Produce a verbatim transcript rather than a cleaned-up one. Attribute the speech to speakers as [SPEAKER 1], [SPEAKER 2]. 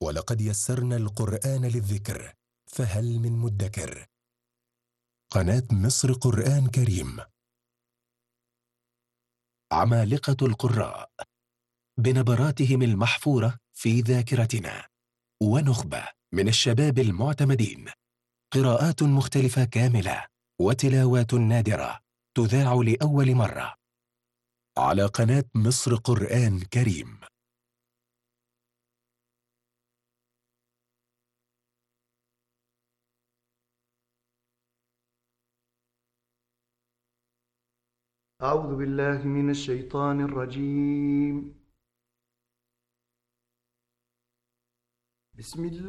[SPEAKER 1] ولقد يسرنا القرآن للذكر فهل من مدكر. قناة مصر قرآن كريم. عمالقة القراء بنبراتهم المحفورة في ذاكرتنا، ونخبة من الشباب المعتمدين، قراءات مختلفة كاملة وتلاوات نادرة تذاع لأول مرة على قناة مصر قرآن كريم.
[SPEAKER 2] أعوذ بالله من الشيطان الرجيم. بسم الله